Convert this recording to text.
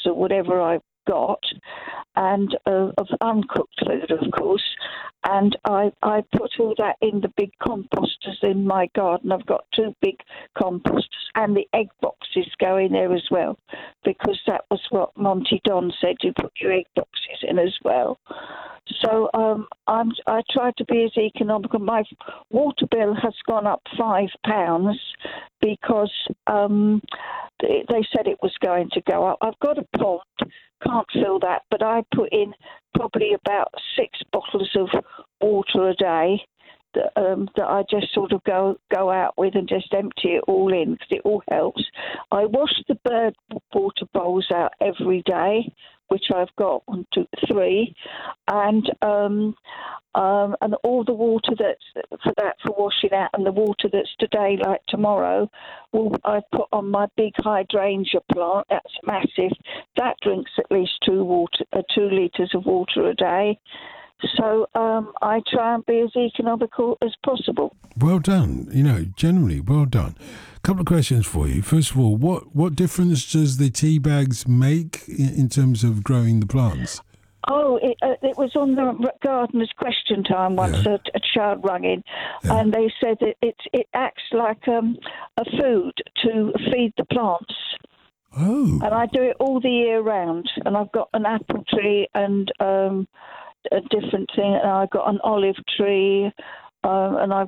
or whatever I've got, and of uncooked food, of course, and I put all that in the big composters in my garden. I've got 2 big composters, and the egg boxes go in there as well, because that was what Monty Don said, you put your egg boxes in as well. So I try to be as economical. My water bill has gone up £5 because they said it was going to go up. I've got a pond, can't fill that, but I put in probably about 6 bottles of water a day that I just sort of go out with and just empty it all in, because it all helps. I wash the bird water bowls out every day, which I've got 1, 2, 3, and all the water for washing out, and the water that's today, like tomorrow, I put on my big hydrangea plant. That's massive. That drinks at least 2 litres of water a day. So I try and be as economical as possible. Well done. Generally, well done. A couple of questions for you. First of all, what difference does the tea bags make in terms of growing the plants? Oh, it was on the gardener's question time once. Yeah. A child rang in, and they said that it acts like a food to feed the plants. Oh. And I do it all the year round. And I've got an apple tree and a different thing, and I've got an olive tree, and I've